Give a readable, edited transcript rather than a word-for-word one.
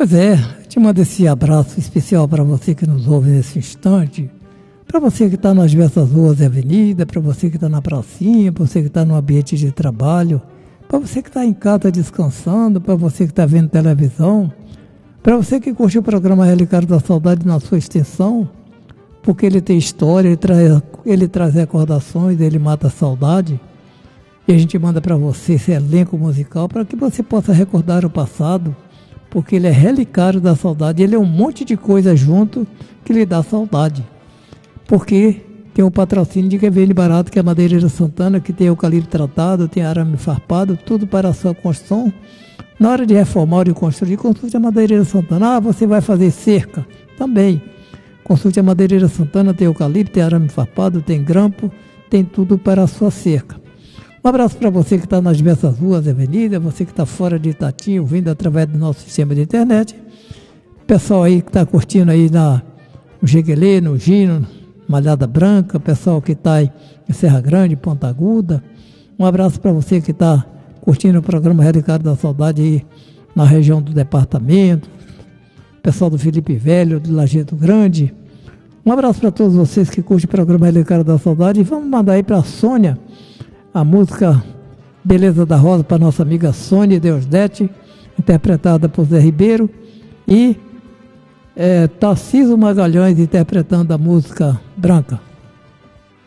Pois é, te mando esse abraço especial para você que nos ouve nesse instante, para você que está nas diversas ruas e avenidas, para você que está na pracinha, para você que está no ambiente de trabalho, para você que está em casa descansando, para você que está vendo televisão, para você que curte o programa Relicário da Saudade na sua extensão, porque ele tem história, ele traz recordações, ele mata a saudade, e a gente manda para você esse elenco musical para que você possa recordar o passado, porque ele é relicário da saudade, ele é um monte de coisa junto que lhe dá saudade. Porque tem um patrocínio de Quevele Barato, que é a Madeireira Santana, que tem eucalipto tratado, tem arame farpado, tudo para a sua construção. Na hora de reformar ou de construir, consulte a Madeireira Santana. Ah, você vai fazer cerca? Também. Consulte a Madeireira Santana, tem eucalipto, tem arame farpado, tem grampo, tem tudo para a sua cerca. Um abraço para você que está nas diversas ruas e avenidas, você que está fora de Itati, ouvindo através do nosso sistema de internet. Pessoal aí que está curtindo aí no Jeguelê, no Gino, Malhada Branca, pessoal que está em Serra Grande, Ponta Aguda. Um abraço para você que está curtindo o programa Relicário da Saudade aí na região do departamento. Pessoal do Felipe Velho, do Lajeado Grande. Um abraço para todos vocês que curtem o programa Relicário da Saudade. E vamos mandar aí para a Sônia a música Beleza da Rosa para nossa amiga Sônia Deusdete, interpretada por Zé Ribeiro. E Tarcísio Magalhães interpretando a música Branca.